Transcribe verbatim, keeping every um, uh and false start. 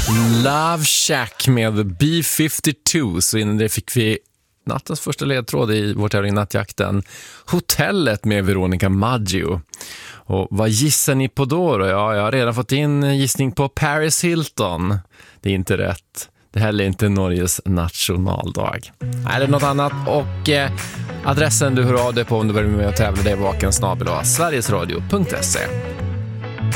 Love Shack med B femtiotvå. Så innan det fick vi nattens första ledtråd i vår tävling Nattjakten. Hotellet med Veronica Maggio. Och vad gissar ni på då då? Ja, jag har redan fått in gissning på Paris Hilton. Det är inte rätt. Det här är inte Norges nationaldag. Nej, det är något annat. Och eh, adressen du hör av dig på om du börjar med att tävla, det är vaken snabel-a sverigesradio punkt se.